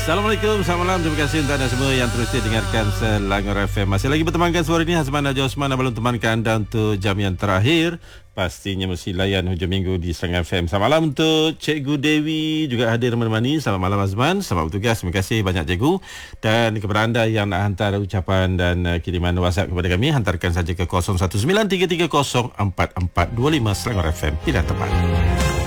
Assalamualaikum, selamat malam. Terima kasih untuk anda semua yang terus dengarkan Selangor FM. Masih lagi bertemankan suara ini Hazman Najwa Osman belum temankan anda untuk jam yang terakhir. Pastinya mesti layan hujung minggu di Selangor FM. Selamat malam untuk Cikgu Dewi juga hadir menemani. Selamat malam Azman, selamat bertugas. Terima kasih banyak Cikgu. Dan kepada anda yang nak hantar ucapan dan kiriman WhatsApp kepada kami, hantarkan saja ke 0193304425 Selangor FM. Pilihan tepat.